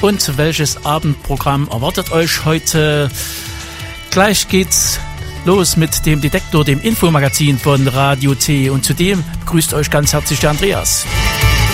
Und welches Abendprogramm erwartet euch heute? Gleich geht's los mit dem Detektor, dem Infomagazin von Radio T. Und zudem begrüßt euch ganz herzlich der Andreas.